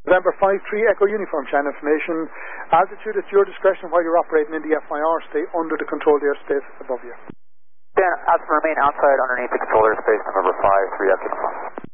November 5-3 Echo Uniform channel information. Altitude at your discretion while you're operating in the FIR. Stay under the controlled airspace above you. Dan, remain outside underneath the controlled airspace, November 5-3 Echo Uniform.